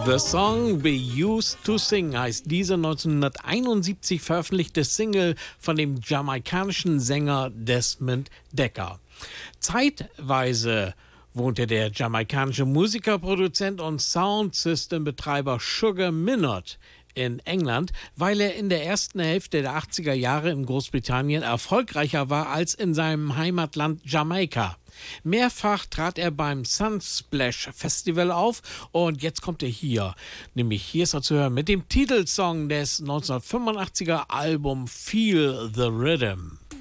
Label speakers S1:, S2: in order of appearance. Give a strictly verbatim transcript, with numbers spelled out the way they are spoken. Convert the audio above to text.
S1: The Song We Used to Sing heißt diese neunzehnhunderteinundsiebzig veröffentlichte Single von dem jamaikanischen Sänger Desmond Dekker. Zeitweise wohnte der jamaikanische Musiker, Produzent und Soundsystem-Betreiber Sugar Minott in England, weil er in der ersten Hälfte der achtziger Jahre in Großbritannien erfolgreicher war als in seinem Heimatland Jamaika. Mehrfach trat er beim Sunsplash Festival auf und jetzt kommt er hier. Nämlich hier ist er zu hören mit dem Titelsong des neunzehnhundertfünfundachtziger Album Feel the Rhythm.